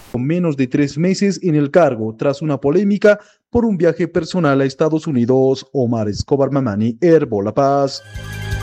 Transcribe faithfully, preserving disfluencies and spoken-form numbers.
Con menos de tres meses en el cargo, tras una polémica por un viaje personal a Estados Unidos, Omar Escobar Mamani, Herbo La Paz.